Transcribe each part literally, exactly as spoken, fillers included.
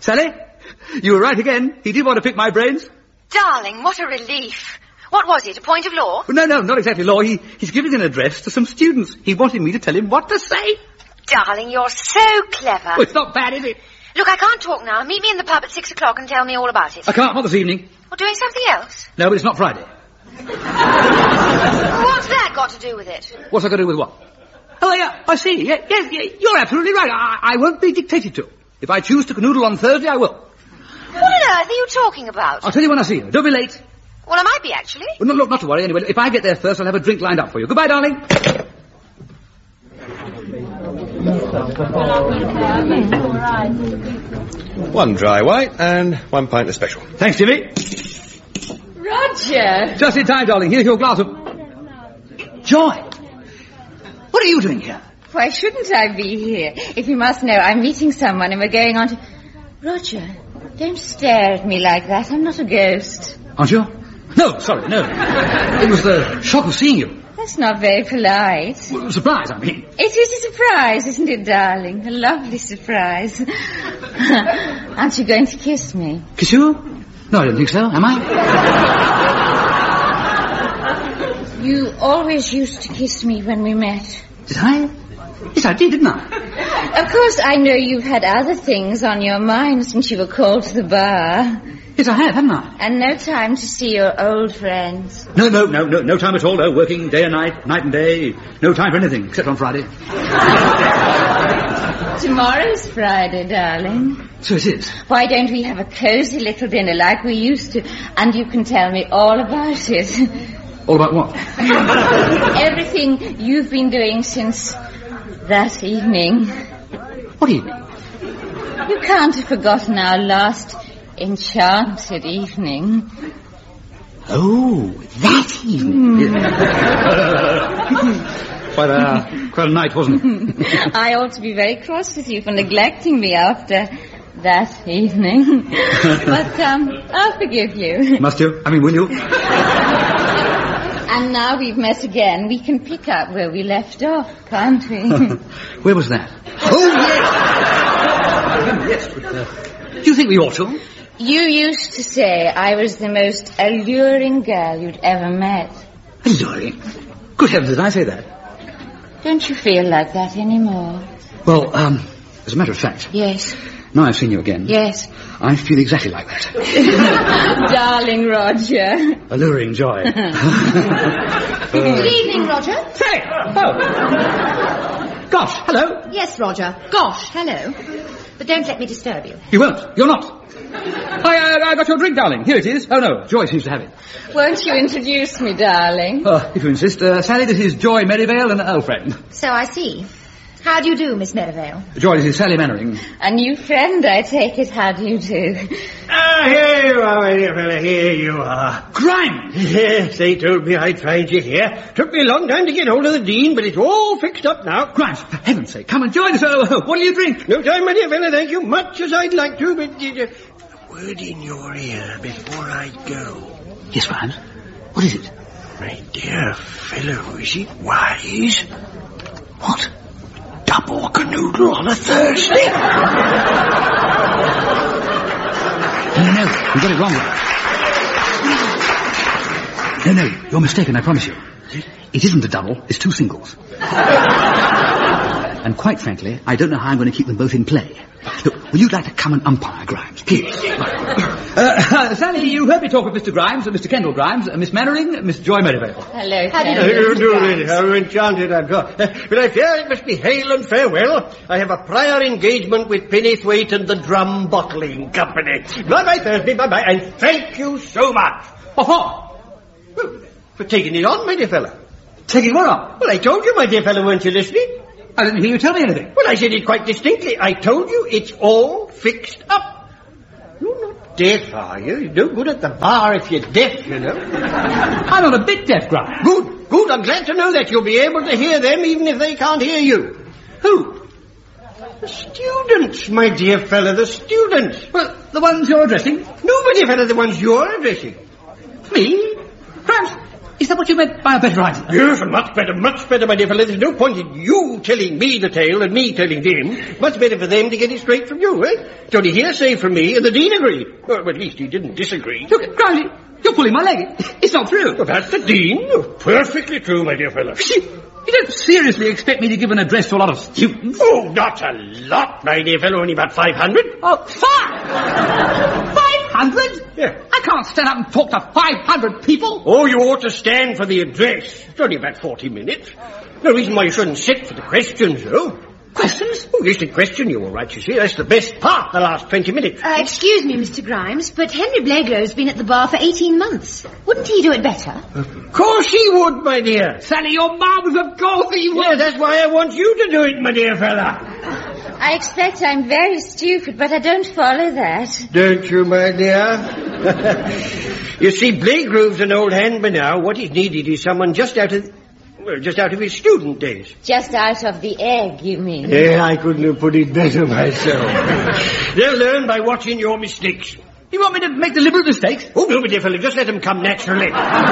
Sally, you were right again. He did want to pick my brains. Darling, what a relief. What was it, a point of law? No, no, not exactly law. He, he's giving an address to some students. He wanted me to tell him what to say. Darling, you're so clever. Oh, it's not bad, is it? Look, I can't talk now. Meet me in the pub at six o'clock and tell me all about it. I can't, not this evening. Or doing something else? No, but it's not Friday. What's that got to do with it? What's that got to do with what? Oh, yeah, I see. Yeah, yes, yeah, you're absolutely right. I, I won't be dictated to. If I choose to canoodle on Thursday, I will. What on earth are you talking about? I'll tell you when I see you. Don't be late. Well, I might be, actually. Well, no, look, not to worry. Anyway, if I get there first, I'll have a drink lined up for you. Goodbye, darling. One dry white and one pint of special. Thanks, Jimmy. Roger! Just in time, darling. Here's your glass of... Joy! What are you doing here? Why shouldn't I be here? If you must know, I'm meeting someone and we're going on to... Roger, don't stare at me like that. I'm not a ghost. Aren't you? No, sorry, no. It was the shock of seeing you. That's not very polite. Well, surprise, I mean. It is a surprise, isn't it, darling? A lovely surprise. Aren't you going to kiss me? Kiss you? No, I don't think so. Am I? You always used to kiss me when we met. Did I? Yes, I did, didn't I? Of course, I know you've had other things on your mind since you were called to the bar. Yes, I have, haven't I? And no time to see your old friends. No, no, no, no, no time at all, no. Working day and night, night and day. No time for anything, except on Friday. Tomorrow's Friday, darling. So it is. Why don't we have a cosy little dinner like we used to, and you can tell me all about it. All about what? Everything you've been doing since that evening. What evening? You can't have forgotten our last enchanted evening. Oh, that evening. Mm. quite, a, quite a night, wasn't it? I ought to be very cross with you for neglecting me after that evening. But um, I'll forgive you. Must you? I mean, will you? And now we've met again, we can pick up where we left off, can't we? Where was that? Oh, yes! yes, but, uh, do you think we ought to? You used to say I was the most alluring girl you'd ever met. Alluring? Good heavens, did I say that? Don't you feel like that anymore? Well, um, as a matter of fact... Yes. Now I've seen you again. Yes. I feel exactly like that. Darling Roger. Alluring joy. uh, Good evening, Roger. Say! Oh. Gosh, hello. Yes, Roger. Gosh, hello. But don't let me disturb you. You won't. You're not. I, uh, I got your drink, darling. Here it is. Oh, no. Joy seems to have it. Won't you introduce me, darling? Uh, if you insist. Uh, Sally, this is Joy Merivale, an old friend. So I see. How do you do, Miss Merivale? Joy, this is Sally Mannering. A new friend, I take it. How do you do? Ah, here you are, my dear fella. Here you are. Grimes! Yes, they told me I'd find you here. Took me a long time to get hold of the Dean, but it's all fixed up now. Grimes, for heaven's sake, come and join us. Uh, what'll you drink? No time, my dear fella, thank you. Much as I'd like to, but... Uh, a word in your ear before I go. Yes, Grimes. What is it? My dear fellow, is it wise? What? Double canoodle on a Thursday? No, no, no. You got it wrong. No, no, you're mistaken, I promise you. It isn't a double, it's two singles. And quite frankly, I don't know how I'm going to keep them both in play. Look, will you like to come and umpire, Grimes, please? uh, uh, Sally, you heard me talk with Mister Grimes, uh, Mister Kendall Grimes, uh, Miss Mannering, uh, Miss Joy Merivale. Hello, How do you How do you do, do, Mister lady? How enchanted I've got. Uh, but I fear it must be hail and farewell. I have a prior engagement with Pennythwaite and the Drum Bottling Company. Bye-bye Thursday, bye-bye, and thank you so much. Oh, Well, for taking it on, my dear fella. taking what up? Well, I told you, my dear fellow, weren't you listening? I didn't hear you tell me anything. Well, I said it quite distinctly. I told you it's all fixed up. You're not deaf, are you? You're no good at the bar if you're deaf, you know. I'm not a bit deaf, Grimes. Good, good. I'm glad to know that. You'll be able to hear them even if they can't hear you. Who? The students, my dear fellow, the students. Well, the ones you're addressing. No, my dear fellow, the ones you're addressing. Me? Grimes, is Is that what you meant by a better idea? Yes, much better, much better, my dear fellow. There's no point in you telling me the tale and me telling them. Much better for them to get it straight from you, eh? It's only hearsay from me, and the Dean agreed. Well, at least he didn't disagree. Look, Grimes, you're pulling my leg. It's not true. Well, that's the Dean. Perfectly true, my dear fellow. You don't seriously expect me to give an address to a lot of students? Oh, not a lot, my dear fellow. Only about five hundred. Oh, five? Five hundred? Yeah. I can't stand up and talk to five hundred people. Oh, you ought to stand for the address. It's only about forty minutes. No reason why you shouldn't sit for the questions, though. Questions? Oh, yes, the question you all right, you see. That's the best part, the last twenty minutes. Uh, excuse me, Mister Grimes, but Henry Blagrow's been at the bar for eighteen months. Wouldn't he do it better? Of course he would, my dear. Sally, your mouth, of course he would. Yeah, that's why I want you to do it, my dear fella. I expect I'm very stupid, but I don't follow that. Don't you, my dear? You see, Blagrove's an old hand by now. What is needed is someone just out of... Well, just out of his student days. Just out of the egg, you mean? Yeah, I couldn't have put it better myself. They'll learn by watching your mistakes. You want me to make deliberate mistakes? Oh, no, my dear fellow, just let them come naturally.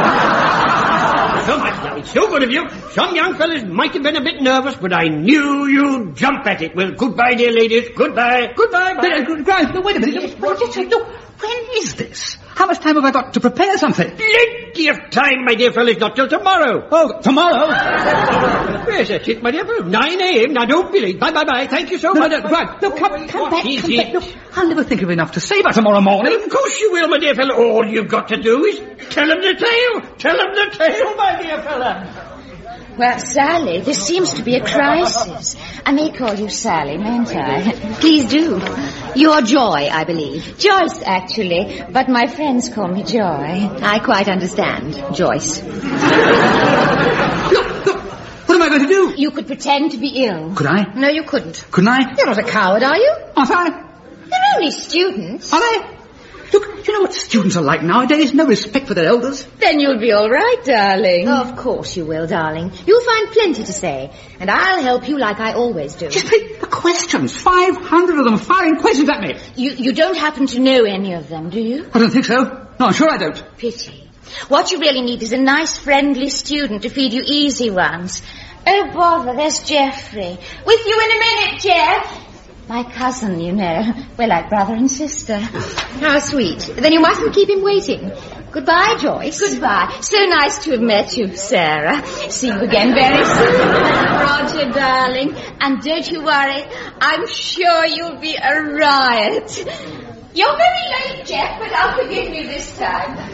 So much now, it's so good of you. Some young fellas might have been a bit nervous, but I knew you'd jump at it. Well, goodbye, dear ladies. Goodbye. Goodbye, bye. Uh, Grimes, no, wait a minute. Look, look, look, when is this? How much time have I got to prepare something? Plenty of time, my dear fellows, not till tomorrow. Oh, tomorrow? Yes, that's it, my dear fellow. nine a.m. Now, don't be late. Bye-bye-bye. Thank you so No, much. no, Grimes, no, come, come back, Is come it? back. Look, I'll never think of enough to say by tomorrow morning. Well, of course you will, my dear fellow. All you've got to do is tell him the tale. Tell him the tale, my dear fella. Well, Sally, this seems to be a crisis. I may call you Sally, mayn't I? Please do. You're Joy, I believe. Joyce, actually, but my friends call me Joy. I quite understand, Joyce. Look, look, what am I going to do? You could pretend to be ill. Could I? No, you couldn't. Couldn't I? You're not a coward, are you? Aren't I? They're only students. Are they? Look, you know what students are like nowadays? No respect for their elders. Then you'll be all right, darling. Of course you will, darling. You'll find plenty to say, and I'll help you like I always do. Just pick the questions. Five hundred of them firing questions at me. You, you don't happen to know any of them, do you? I don't think so. No, I'm sure I don't. Pity. What you really need is a nice, friendly student to feed you easy ones. Oh, bother, there's Geoffrey. With you in a minute, Jeff. My cousin, you know. We're like brother and sister. How sweet. Then you mustn't keep him waiting. Goodbye, Joyce. Goodbye. So nice to have met you, Sarah. See you again very soon. Roger, darling. And don't you worry. I'm sure you'll be a riot. You're very late, Jeff, but I'll forgive you this time.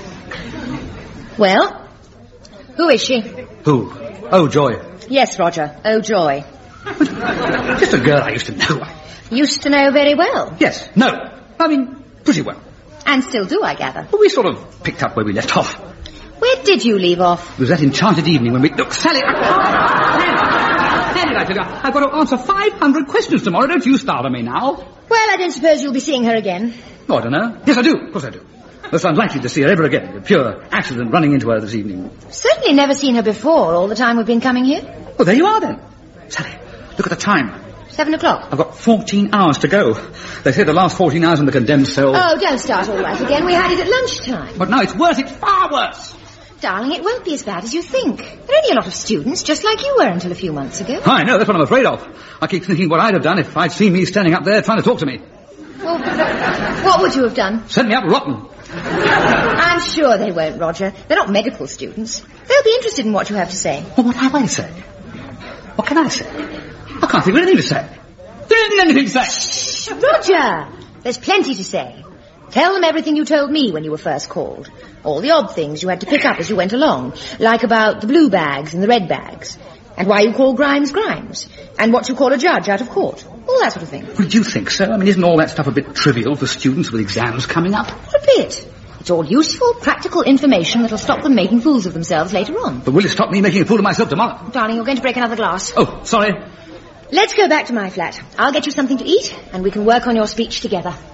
Well, who is she? Who? Oh, Joy. Yes, Roger. Oh, Joy. Just a girl I used to know. Used to know very well. Yes, no. I mean, pretty well. And still do, I gather. But we sort of picked up where we left off. Where did you leave off? It was that enchanted evening when we... Look, Sally, I can't... Sally, I tell you, I've got to answer five hundred questions tomorrow. Don't you startle me now. Well, I don't suppose you'll be seeing her again. Oh, I don't know. Yes, I do. Of course I do. That's unlikely to see her ever again. A pure accident running into her this evening. Certainly never seen her before, all the time we've been coming here. Well, there you are, then. Sally, look at the time. Seven o'clock. I've got fourteen hours to go. They say the last fourteen hours in the condemned cell... Oh, don't start all right again. We had it at lunchtime. But now it's worse. It's far worse. Darling, it won't be as bad as you think. There are only a lot of students, just like you were until a few months ago. I know, that's what I'm afraid of. I keep thinking what I'd have done if I'd seen me standing up there trying to talk to me. Well, what would you have done? Sent me up rotten. I'm sure they won't, Roger. They're not medical students. They'll be interested in what you have to say. Well, what have I to say? What can I say? I can't think of anything to say. There isn't anything to say. Roger! There's plenty to say. Tell them everything you told me when you were first called. All the odd things you had to pick up as you went along. Like about the blue bags and the red bags. And why you call Grimes Grimes. And what you call a judge out of court. All that sort of thing. Well, do you think so? I mean, isn't all that stuff a bit trivial for students with exams coming up? Not a bit. It's all useful, practical information that'll stop them making fools of themselves later on. But will it stop me making a fool of myself tomorrow? Darling, you're going to break another glass. Oh, sorry. Let's go back to my flat. I'll get you something to eat, and we can work on your speech together.